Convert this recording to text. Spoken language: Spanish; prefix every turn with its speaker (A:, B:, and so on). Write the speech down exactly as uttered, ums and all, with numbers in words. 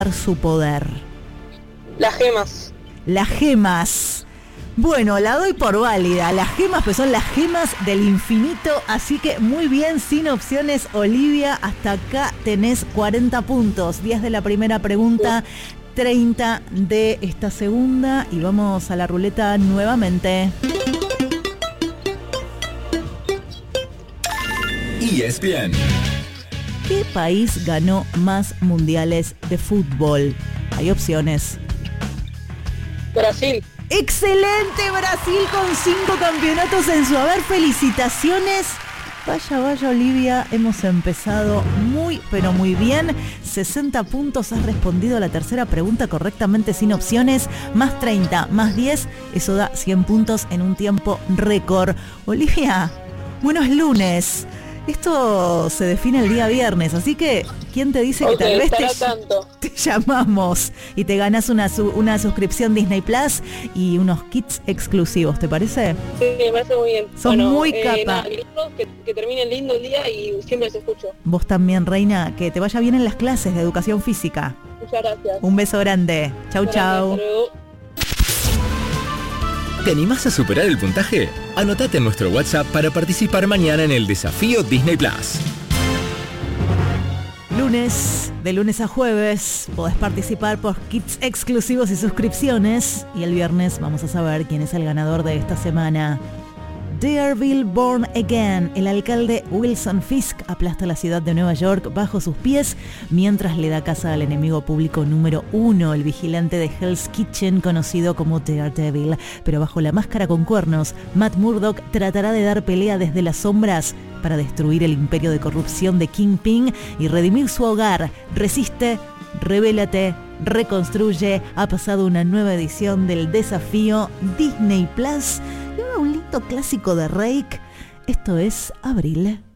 A: su poder.
B: Las gemas.
A: Las gemas. Bueno, la doy por válida. Las gemas, pues son las gemas del infinito. Así que muy bien, sin opciones, Olivia. Hasta acá tenés cuarenta puntos. diez de la primera pregunta, treinta de esta segunda. Y vamos a la ruleta nuevamente.
C: E S P N.
A: ¿Qué país ganó más mundiales de fútbol? Hay opciones.
B: Brasil.
A: ¡Excelente! Brasil con cinco campeonatos en su haber. ¡Felicitaciones! Vaya, vaya, Olivia. Hemos empezado muy, pero muy bien. sesenta puntos. Has respondido a la tercera pregunta correctamente sin opciones. Más treinta, más diez. Eso da cien puntos en un tiempo récord. Olivia, buenos lunes. Esto se define el día viernes, así que ¿quién te dice que
B: okay,
A: tal vez te,
B: tanto.
A: te llamamos y te ganas una, una suscripción Disney Plus y unos kits exclusivos? ¿Te parece?
B: Sí, me parece muy bien.
A: Sos
B: bueno,
A: muy
B: eh,
A: capa.
B: Nada, que, que termine lindo el día y siempre les escucho.
A: Vos también, reina, que te vaya bien en las clases de educación física.
B: Muchas gracias.
A: Un beso grande. Chau,
B: Gracias,
A: chau.
B: hasta luego.
C: ¿Te animás a superar el puntaje? Anotate en nuestro WhatsApp para participar mañana en el desafío Disney Plus.
A: Lunes, de lunes a jueves, podés participar por kits exclusivos y suscripciones. Y el viernes vamos a saber quién es el ganador de esta semana. Daredevil Born Again. El alcalde Wilson Fisk aplasta la ciudad de Nueva York bajo sus pies mientras le da caza al enemigo público número uno, el vigilante de Hell's Kitchen conocido como Daredevil. Pero bajo la máscara con cuernos, Matt Murdock tratará de dar pelea desde las sombras para destruir el imperio de corrupción de Kingpin y redimir su hogar. Resiste, revélate, reconstruye. Ha pasado una nueva edición del desafío Disney Plus. Un lindo clásico de Rake. Esto es Abril.